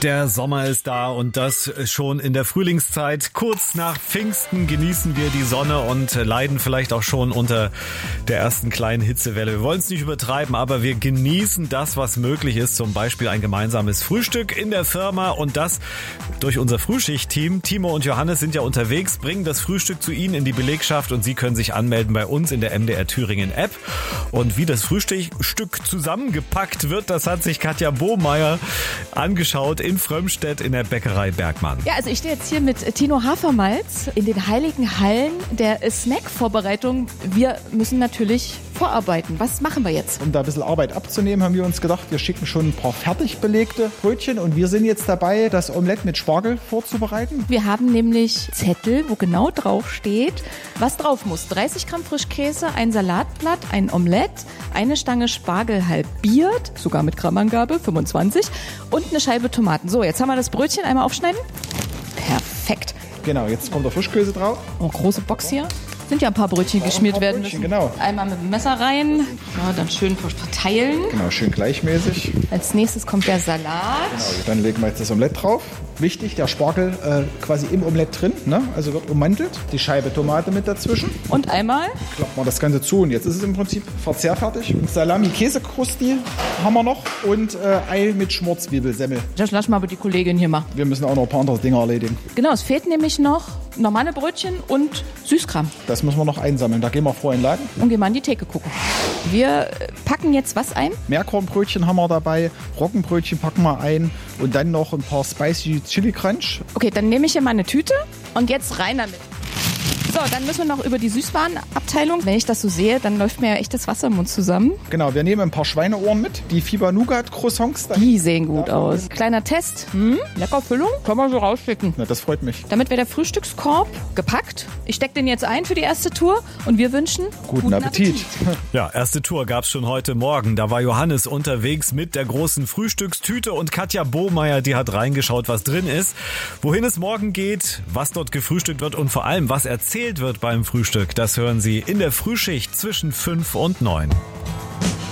Der Sommer ist da und das schon in der Frühlingszeit. Kurz nach Pfingsten genießen wir die Sonne und leiden vielleicht auch schon unter der ersten kleinen Hitzewelle. Wir wollen es nicht übertreiben, aber wir genießen das, was möglich ist. Zum Beispiel ein gemeinsames Frühstück in der Firma und das durch unser Frühschicht-Team. Timo und Johannes sind ja unterwegs, bringen das Frühstück zu Ihnen in die Belegschaft und Sie können sich anmelden bei uns in der MDR Thüringen App. Und wie das Frühstück zusammengepackt wird, das hat sich Katja Bohmeier angeschaut in Frömmstedt in der Bäckerei Bergmann. Ja, also ich stehe jetzt hier mit Tino Hafermalz in den heiligen Hallen der Snack-Vorbereitung. Wir müssen natürlich vorarbeiten. Was machen wir jetzt? Um da ein bisschen Arbeit abzunehmen, haben wir uns gedacht, wir schicken schon ein paar fertig belegte Brötchen und wir sind jetzt dabei, das Omelett mit Spargel vorzubereiten. Wir haben nämlich Zettel, wo genau drauf steht, was drauf muss. 30 Gramm Frischkäse, ein Salatblatt, ein Omelett, eine Stange Spargel halbiert, sogar mit Grammangabe, 25, und eine Scheibe Tomaten. So, jetzt haben wir das Brötchen einmal aufschneiden. Perfekt. Genau, jetzt kommt der Frischkäse drauf. Oh, große Box hier. Sind ja ein paar Brötchen geschmiert werden müssen. Genau. Einmal mit dem Messer rein, ja, dann schön verteilen. Genau, schön gleichmäßig. Als nächstes kommt der Salat. Genau, dann legen wir jetzt das Omelett drauf. Wichtig, der Spargel quasi im Omelett drin, ne? Also wird ummantelt. Die Scheibe Tomate mit dazwischen. Und einmal Klappt man das Ganze zu und jetzt ist es im Prinzip verzehrfertig. Und Salami-Käsekrusti haben wir noch und Ei mit Schmorzwiebelsemmel. das lass mal aber die Kollegin hier machen. Wir müssen auch noch ein paar andere Dinge erledigen. Genau, es fehlt nämlich noch normale Brötchen und Süßkram. Das müssen wir noch einsammeln. Da gehen wir vorher in den Laden. Und gehen mal an die Theke gucken. Wir packen jetzt was ein? Meerkornbrötchen haben wir dabei, Roggenbrötchen packen wir ein und dann noch ein paar Spicy Chili Crunch. Okay, dann nehme ich hier mal eine Tüte und jetzt rein damit. So, dann müssen wir noch über die Süßwarenabteilung. Wenn ich das so sehe, dann läuft mir ja echt das Wasser im Mund zusammen. Genau, wir nehmen ein paar Schweineohren mit, die Fieber-Nougat-Croissants. Die sehen gut aus. Kleiner Test. Lecker Füllung. Können wir so rausschicken. Na, das freut mich. Damit wäre der Frühstückskorb gepackt. Ich stecke den jetzt ein für die erste Tour und wir wünschen Guten Appetit. Ja, erste Tour gab's schon heute Morgen. Da war Johannes unterwegs mit der großen Frühstückstüte und Katja Bohmeier, die hat reingeschaut, was drin ist, wohin es morgen geht, was dort gefrühstückt wird und vor allem, was erzählt wird beim Frühstück. Das hören Sie in der Frühschicht zwischen 5 und 9.